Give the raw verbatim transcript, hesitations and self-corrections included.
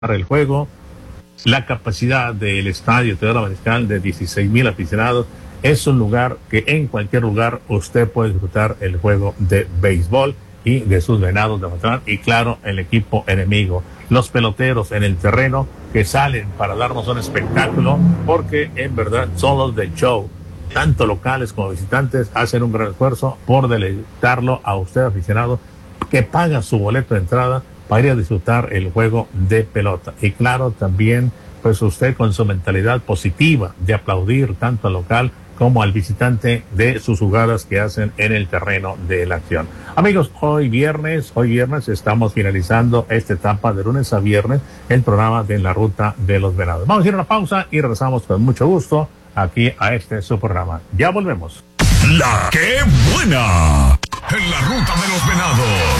el juego, la capacidad del estadio Teodoro Mariscal de dieciséis mil aficionados. Es un lugar que en cualquier lugar usted puede disfrutar el juego de béisbol y de sus Venados de Mazatlán, y claro, el equipo enemigo, los peloteros en el terreno que salen para darnos un espectáculo, porque en verdad son los del show. Tanto locales como visitantes hacen un gran esfuerzo por deleitarlo a usted, aficionado, que paga su boleto de entrada para ir a disfrutar el juego de pelota. Y claro, también pues usted con su mentalidad positiva de aplaudir tanto al local como al visitante de sus jugadas que hacen en el terreno de la acción. Amigos, hoy viernes, hoy viernes estamos finalizando esta etapa de lunes a viernes, el programa de La Ruta de los Venados. Vamos a ir a una pausa y regresamos con mucho gusto aquí a este su programa. Ya volvemos. La que buena en La Ruta de los Venados.